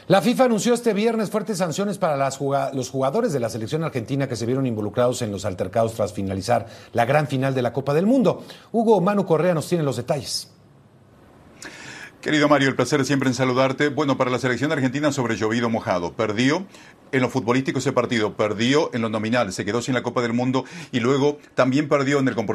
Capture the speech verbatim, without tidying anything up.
La FIFA anunció este viernes fuertes sanciones para las jugad- los jugadores de la selección argentina que se vieron involucrados en los altercados tras finalizar la gran final de la Copa del Mundo. Hugo Manu Correa nos tiene los detalles. Querido Mario, el placer es siempre en saludarte. Bueno, para la selección argentina sobre llovido mojado. Perdió en lo futbolístico ese partido, perdió en lo nominal, se quedó sin la Copa del Mundo y luego también perdió en el comportamiento